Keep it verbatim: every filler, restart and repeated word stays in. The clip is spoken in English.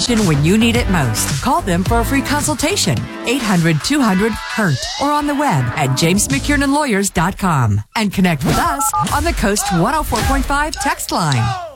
attention when you need it most. Call them for a free consultation. eight hundred two hundred hurt or on the web at james mckiernan lawyers dot com. And connect with us on the Coast one oh four point five text line.